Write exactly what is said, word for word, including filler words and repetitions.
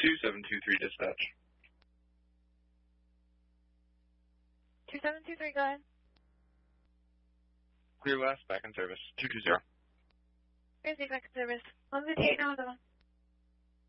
two seven two three dispatch. two seven two three, go ahead. Clear west, back in service. two two zero. Crazy back in service. one fifty-eight now, the one.